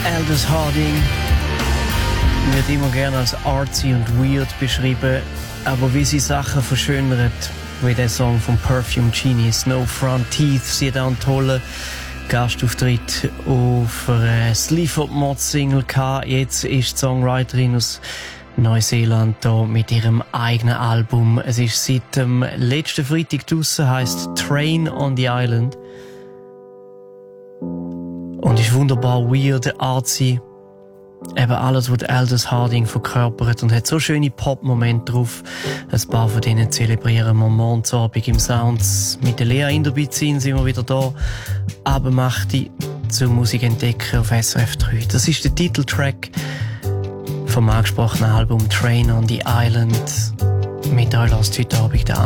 Aldous Harding wird immer gerne als artsy und weird beschrieben, aber wie sie Sachen verschönert, wie der Song von Perfume Genius, No Front Teeth, sie hat auch einen tollen Gastauftritt auf einer Sleaford Mod Single gehabt. Jetzt ist die Songwriterin aus Neuseeland da mit ihrem eigenen Album. Es ist seit dem letzten Freitag draussen, heisst Train on the Island. Und ist wunderbar weird, artsy. Eben alles, was Aldous Harding verkörpert und hat so schöne Pop-Momente drauf. Ein paar von denen zelebrieren wir morgens Abend im Sounds. Mit der Lea in der Benzin sind wir wieder da. Abendmachte zur Musik entdecken auf SRF 3. Das ist der Titeltrack vom angesprochenen Album Train on the Island. Mit euch lasst heute Abend